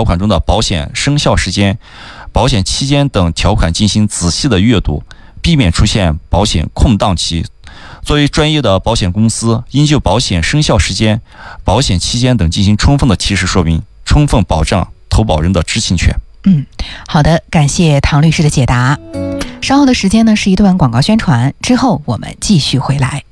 条款中的保险生效时间、保险期间等条款进行仔细的阅读，避免出现保险空档期。作为专业的保险公司，应就保险生效时间、保险期间等进行充分的提示说明，充分保障投保人的知情权。 好的，感谢唐律师的解答。稍后的时间呢是一段广告宣传，之后我们继续回来。